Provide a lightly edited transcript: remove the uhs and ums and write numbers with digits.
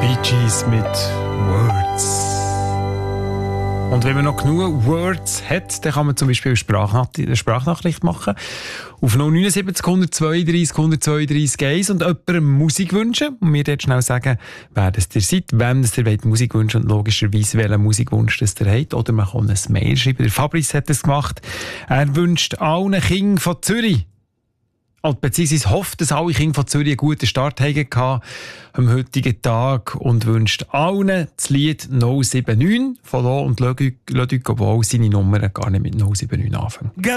Bee Gees mit Words. Und wenn man noch genug Words hat, dann kann man zum Beispiel eine Sprachnachricht machen auf 079 132 132 1 und jemandem Musik wünschen und mir dort schnell sagen, wer das ihr seid, wem das ihr Musik wünschen und logischerweise welchen Musikwunsch das ihr habt. Oder man kann ein Mail schreiben. Der Fabrice hat das gemacht. Er wünscht allen Kindern von Zürich, beziehungsweise hofft, dass alle Kinder von Zürich einen guten Start hatten am heutigen Tag und wünscht allen das Lied 079 von Lo und Ludwig, obwohl seine Nummer gar nicht mit 079 anfängt.